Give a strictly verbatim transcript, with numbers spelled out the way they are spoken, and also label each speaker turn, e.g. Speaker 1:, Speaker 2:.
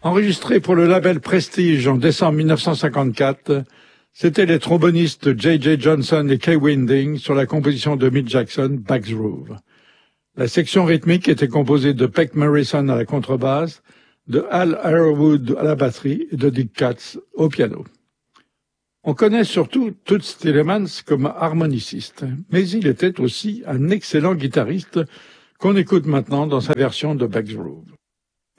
Speaker 1: Enregistré pour le label Prestige en décembre mille neuf cent cinquante-quatre, c'étaient les trombonistes J J Johnson et Kay Winding sur la composition de Milt Jackson, Back's Groove. La section rythmique était composée de Peck Morrison à la contrebasse, de Al Arrowwood à la batterie et de Dick Katz au piano. On connaît surtout Toots Thielemans comme harmoniciste, mais il était aussi un excellent guitariste qu'on écoute maintenant dans sa version de Back's Groove.